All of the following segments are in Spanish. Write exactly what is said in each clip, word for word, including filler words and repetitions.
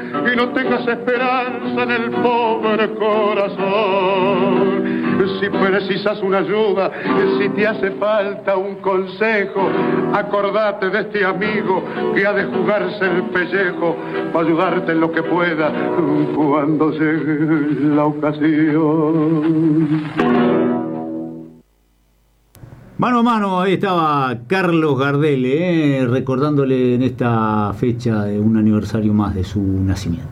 y no tengas esperanza en el pobre corazón. Si precisas una ayuda, si te hace falta un consejo, acordate de este amigo que ha de jugarse el pellejo para ayudarte en lo que pueda cuando llegue la ocasión. Mano a mano, ahí estaba Carlos Gardel, eh, recordándole en esta fecha de un aniversario más de su nacimiento.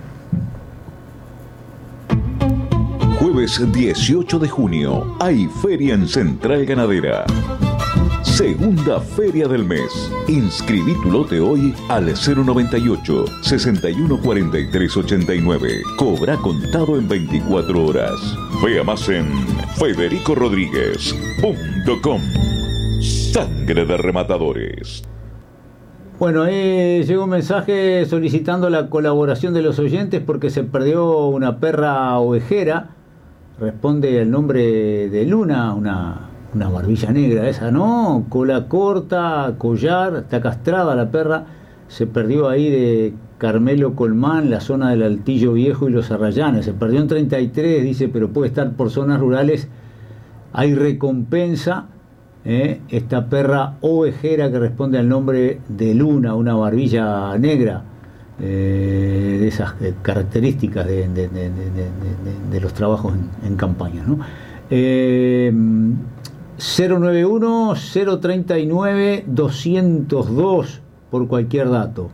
Jueves dieciocho de junio, hay feria en Central Ganadera. Segunda feria del mes. Inscribí tu lote hoy al cero noventa y ocho, sesenta y uno cuarenta y tres ochenta y nueve. Cobra contado en veinticuatro horas. Vea más en federico rodríguez punto com. Sangre de rematadores. Bueno, eh, llegó un mensaje solicitando la colaboración de los oyentes porque se perdió una perra ovejera. Responde el nombre de Luna, una, una barbilla negra esa, ¿no? Cola corta, collar, está castrada la perra. Se perdió ahí de Carmelo Colmán, la zona del Altillo Viejo y los Arrayanes. Se perdió en treinta y tres, dice, pero puede estar por zonas rurales. Hay recompensa. ¿eh? Esta perra ovejera que responde al nombre de Luna, una barbilla negra. Eh, de esas eh, características de, de, de, de, de, de los trabajos en, en campaña, ¿no? Eh, cero noventa y uno, cero treinta y nueve, doscientos dos por cualquier dato.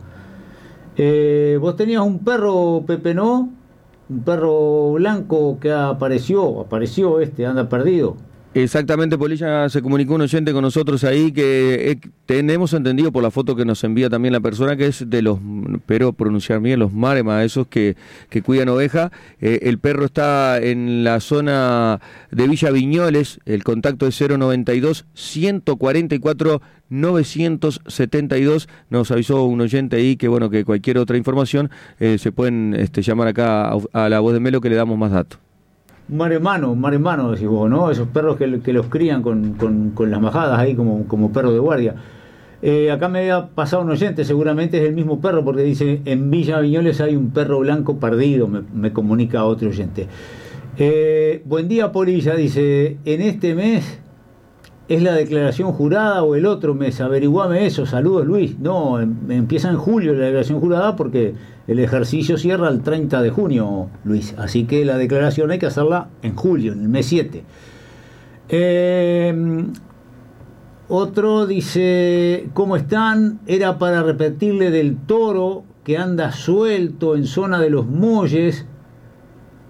Eh, vos tenías un perro, Pepe, ¿no? Un perro blanco que apareció, apareció este, anda perdido. Exactamente, Polilla, se comunicó un oyente con nosotros ahí que eh, tenemos entendido por la foto que nos envía también la persona que es de los, espero pronunciar bien, los Marema, esos que, que cuidan oveja. Eh, el perro está en la zona de Villa Viñoles, el contacto es cero noventa y dos, ciento cuarenta y cuatro, novecientos setenta y dos. Nos avisó un oyente ahí que bueno, que cualquier otra información eh, se pueden este, llamar acá a, a la voz de Melo que le damos más datos. Un mar hermano, un mar hermano, decís vos, ¿no? Esos perros que, que los crían con, con, con las majadas ahí como, como perro de guardia. Eh, acá me había pasado un oyente, seguramente es el mismo perro, porque dice, en Villa Viñoles hay un perro blanco perdido, me, me comunica otro oyente. Eh, buen día, Polilla, dice, en este mes es la declaración jurada o el otro mes, averiguame eso, saludos Luis. No, em, empieza en julio la declaración jurada porque el ejercicio cierra el treinta de junio, Luis, así que la declaración hay que hacerla en julio, en el mes siete. Eh, otro dice, ¿cómo están? Era para repetirle del toro que anda suelto en zona de los Molles,